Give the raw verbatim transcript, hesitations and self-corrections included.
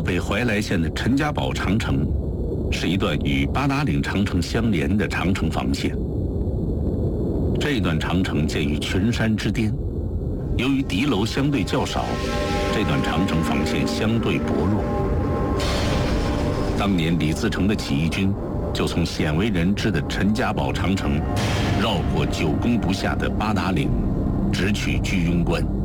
北怀来县的陈家堡长城，是一段与八达岭长城相连的长城防线。这段长城建于群山之巅，由于敌楼相对较少，这段长城防线相对薄弱。当年李自成的起义军就从鲜为人知的陈家堡长城，绕过久攻不下的八达岭，直取居庸关。